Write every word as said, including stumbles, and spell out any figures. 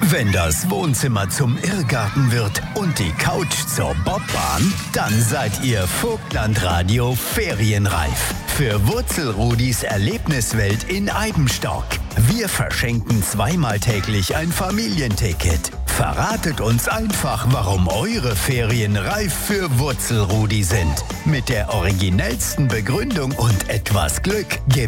Wenn das Wohnzimmer zum Irrgarten wird und die Couch zur Bobbahn, dann seid ihr Vogtlandradio ferienreif. Für Wurzelrudis Erlebniswelt in Eibenstock. Wir verschenken zweimal täglich ein Familienticket. Verratet uns einfach, warum eure Ferien reif für Wurzelrudi sind. Mit der originellsten Begründung und etwas Glück